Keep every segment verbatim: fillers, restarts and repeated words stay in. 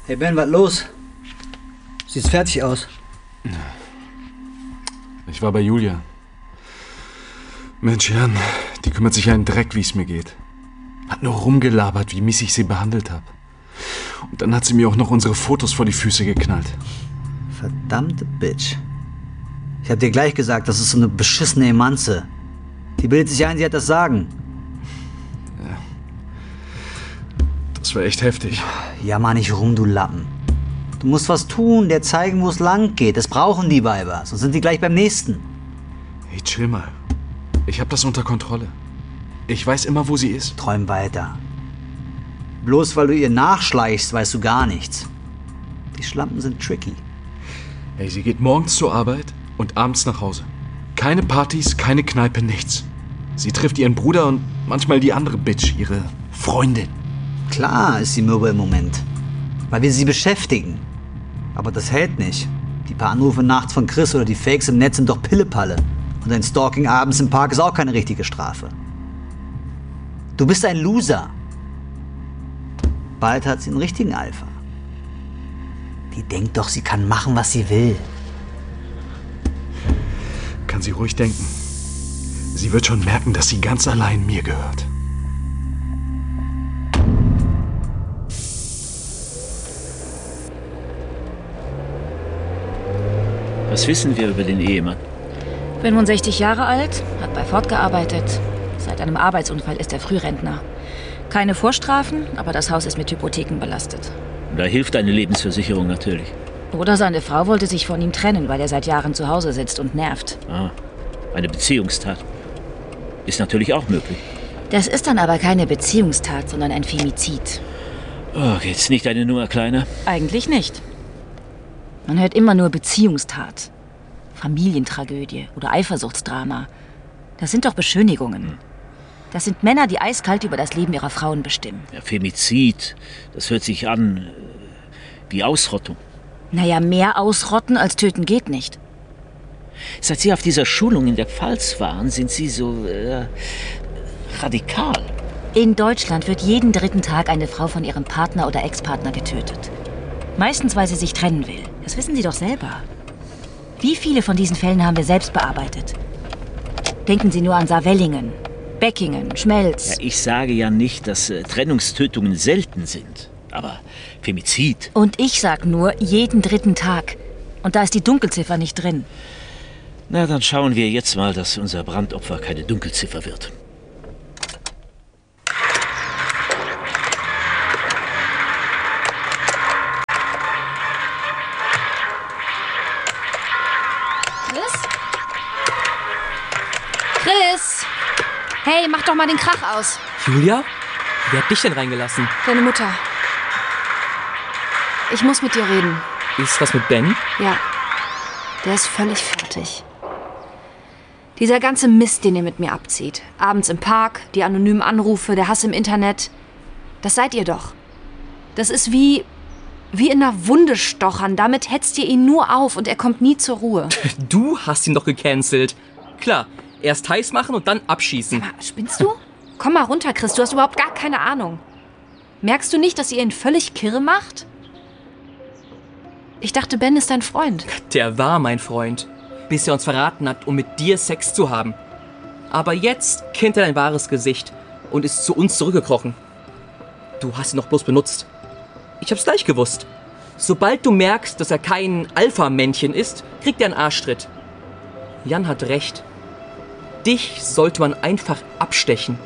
Hey Ben, was los? Sieht fertig aus. Ich war bei Julia. Mensch, Jan, die kümmert sich einen Dreck, wie es mir geht. Hat nur rumgelabert, wie mies ich sie behandelt habe. Und dann hat sie mir auch noch unsere Fotos vor die Füße geknallt. Verdammte Bitch. Ich hab dir gleich gesagt, das ist so eine beschissene Emanze. Die bildet sich ein, sie hat das Sagen. Ja. Das war echt heftig. Jammer nicht rum, du Lappen. Du musst was tun, der zeigen, wo es lang geht. Das brauchen die Weiber, sonst sind die gleich beim nächsten. Hey, chill mal. Ich hab das unter Kontrolle. Ich weiß immer, wo sie ist. Träum weiter. Bloß weil du ihr nachschleichst, weißt du gar nichts. Die Schlampen sind tricky. Hey, sie geht morgens zur Arbeit und abends nach Hause. Keine Partys, keine Kneipe, nichts. Sie trifft ihren Bruder und manchmal die andere Bitch, ihre Freundin. Klar ist sie mürbe im Moment, weil wir sie beschäftigen. Aber das hält nicht. Die paar Anrufe nachts von Chris oder die Fakes im Netz sind doch Pillepalle. Und ein Stalking abends im Park ist auch keine richtige Strafe. Du bist ein Loser. Bald hat sie einen richtigen Alpha. Die denkt doch, sie kann machen, was sie will. Kann sie ruhig denken. Sie wird schon merken, dass sie ganz allein mir gehört. Was wissen wir über den Ehemann? fünfundsechzig Jahre alt, hat bei Ford gearbeitet. Seit einem Arbeitsunfall ist er Frührentner. Keine Vorstrafen, aber das Haus ist mit Hypotheken belastet. Da hilft eine Lebensversicherung natürlich. Oder seine Frau wollte sich von ihm trennen, weil er seit Jahren zu Hause sitzt und nervt. Ah, eine Beziehungstat. Ist natürlich auch möglich. Das ist dann aber keine Beziehungstat, sondern ein Femizid. Oh, geht's nicht eine Nummer kleiner? Eigentlich nicht. Man hört immer nur Beziehungstat, Familientragödie oder Eifersuchtsdrama. Das sind doch Beschönigungen. Das sind Männer, die eiskalt über das Leben ihrer Frauen bestimmen. Ja, Femizid, das hört sich an äh, wie Ausrottung. Naja, mehr ausrotten als töten geht nicht. Seit Sie auf dieser Schulung in der Pfalz waren, sind Sie so äh, radikal. In Deutschland wird jeden dritten Tag eine Frau von ihrem Partner oder Ex-Partner getötet. Meistens, weil sie sich trennen will. Das wissen Sie doch selber. Wie viele von diesen Fällen haben wir selbst bearbeitet? Denken Sie nur an Saarwellingen, Beckingen, Schmelz. Ja, ich sage ja nicht, dass äh, Trennungstötungen selten sind. Aber Femizid. Und ich sag nur, jeden dritten Tag. Und da ist die Dunkelziffer nicht drin. Na, dann schauen wir jetzt mal, dass unser Brandopfer keine Dunkelziffer wird. Chris? Chris! Hey, mach doch mal den Krach aus. Julia? Wer hat dich denn reingelassen? Deine Mutter. Ich muss mit dir reden. Ist was mit Ben? Ja. Der ist völlig fertig. Dieser ganze Mist, den ihr mit mir abzieht. Abends im Park, die anonymen Anrufe, der Hass im Internet. Das seid ihr doch. Das ist wie... wie in einer Wunde stochern. Damit hetzt ihr ihn nur auf und er kommt nie zur Ruhe. Du hast ihn doch gecancelt. Klar, erst heiß machen und dann abschießen. Aber spinnst du? Komm mal runter, Chris. Du hast überhaupt gar keine Ahnung. Merkst du nicht, dass ihr ihn völlig kirre macht? Ich dachte, Ben ist dein Freund. Der war mein Freund, bis er uns verraten hat, um mit dir Sex zu haben. Aber jetzt kennt er dein wahres Gesicht und ist zu uns zurückgekrochen. Du hast ihn doch bloß benutzt. Ich hab's gleich gewusst. Sobald du merkst, dass er kein Alpha-Männchen ist, kriegt er einen Arschtritt. Jan hat recht. Dich sollte man einfach abstechen.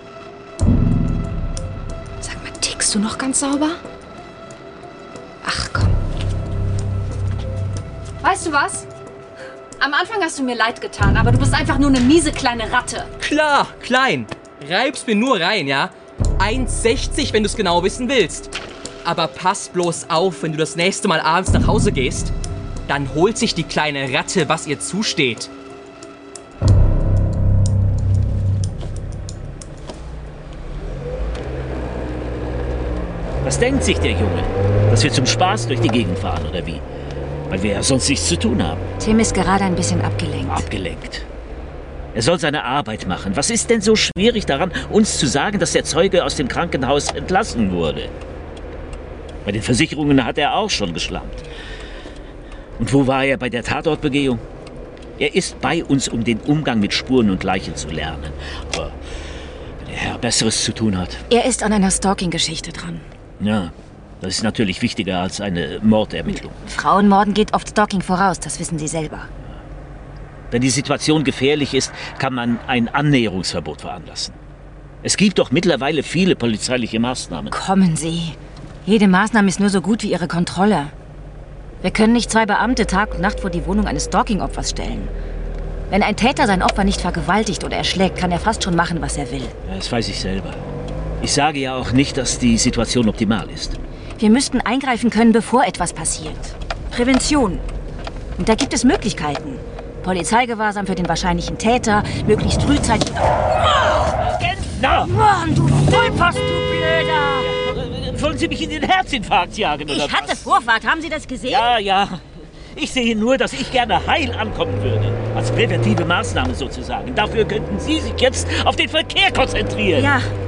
Sag mal, tickst du noch ganz sauber? Ach komm. Weißt du was? Am Anfang hast du mir leid getan, aber du bist einfach nur eine miese kleine Ratte. Klar, klein. Reib's mir nur rein, ja? eins sechzig, wenn du's genau wissen willst. Aber pass bloß auf, wenn du das nächste Mal abends nach Hause gehst. Dann holt sich die kleine Ratte, was ihr zusteht. Was denkt sich der Junge? Dass wir zum Spaß durch die Gegend fahren, oder wie? Weil wir ja sonst nichts zu tun haben. Tim ist gerade ein bisschen abgelenkt. Abgelenkt. Er soll seine Arbeit machen. Was ist denn so schwierig daran, uns zu sagen, dass der Zeuge aus dem Krankenhaus entlassen wurde? Bei den Versicherungen hat er auch schon geschlampt. Und wo war er bei der Tatortbegehung? Er ist bei uns, um den Umgang mit Spuren und Leichen zu lernen. Aber wenn der Herr Besseres zu tun hat... Er ist an einer Stalking-Geschichte dran. Ja, das ist natürlich wichtiger als eine Mordermittlung. Frauenmorden geht oft Stalking voraus, das wissen Sie selber. Wenn die Situation gefährlich ist, kann man ein Annäherungsverbot veranlassen. Es gibt doch mittlerweile viele polizeiliche Maßnahmen. Kommen Sie. Jede Maßnahme ist nur so gut wie Ihre Kontrolle. Wir können nicht zwei Beamte Tag und Nacht vor die Wohnung eines Stalking-Opfers stellen. Wenn ein Täter sein Opfer nicht vergewaltigt oder erschlägt, kann er fast schon machen, was er will. Ja, das weiß ich selber. Ich sage ja auch nicht, dass die Situation optimal ist. Wir müssten eingreifen können, bevor etwas passiert. Prävention. Und da gibt es Möglichkeiten. Polizeigewahrsam für den wahrscheinlichen Täter, möglichst frühzeitig... Na! Mann, du Vollpost, du Blöder! Wollen Sie mich in den Herzinfarkt jagen, oder Ich hatte was? Vorfahrt, haben Sie das gesehen? Ja, ja. Ich sehe nur, dass ich gerne heil ankommen würde. Als präventive Maßnahme sozusagen. Dafür könnten Sie sich jetzt auf den Verkehr konzentrieren. Ja,